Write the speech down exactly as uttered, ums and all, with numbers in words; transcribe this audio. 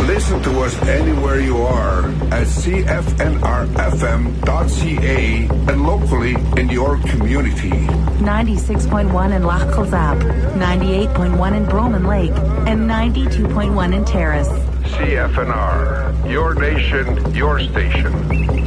Listen to us anywhere you are at C F N R F M dot C A and locally in your community. ninety-six point one in Loch Kilzap, ninety-eight point one in Broman Lake, and ninety-two point one in Terrace. C F N R, your nation, your station.